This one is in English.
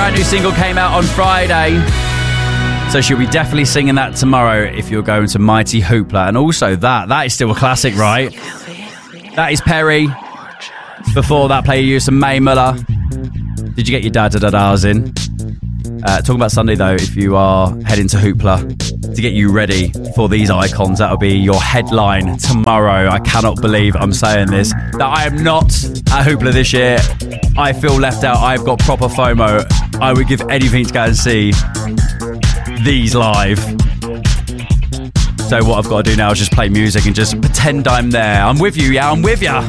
brand new single came out on Friday. So she'll be definitely singing that tomorrow if you're going to Mighty Hoopla. And also that is still a classic, right? That is Perry. Before that, play you some Mae Muller. Did you get your da-da-da-das in? Talking about Sunday, though, if you are heading to Hoopla to get you ready for these icons, that'll be your headline tomorrow. I cannot believe I'm saying this, that I am not at Hoopla this year. I feel left out. I've got proper FOMO. I would give anything to go and see these live. So what I've got to do now is just play music and just pretend I'm there. I'm with you, yeah, I'm with you.